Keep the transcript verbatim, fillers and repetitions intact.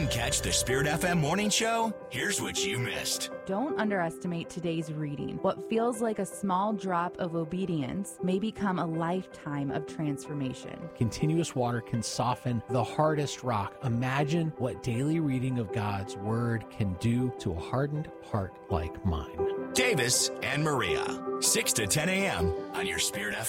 Didn't catch the Spirit F M morning show? Here's what you missed. Don't underestimate today's reading. What feels like a small drop of obedience may become a lifetime of transformation. Continuous water can soften the hardest rock. Imagine what daily reading of God's Word can do to a hardened heart like mine. Davis and Maria, six to ten a.m. on your Spirit F M.